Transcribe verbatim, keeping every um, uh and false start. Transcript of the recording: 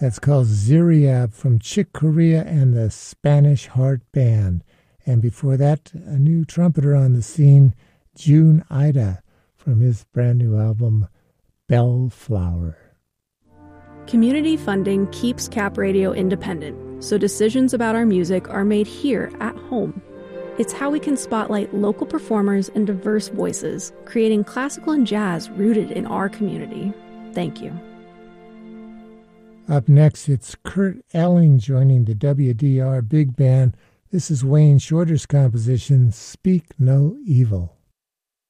That's called Ziriab from Chick Corea and the Spanish Heart Band. And before that, a new trumpeter on the scene, June Ida, from his brand new album, Bellflower. Community funding keeps Cap Radio independent, so decisions about our music are made here at home. It's how we can spotlight local performers and diverse voices, creating classical and jazz rooted in our community. Thank you. Up next, it's Kurt Elling joining the W D R Big Band. This is Wayne Shorter's composition, Speak No Evil.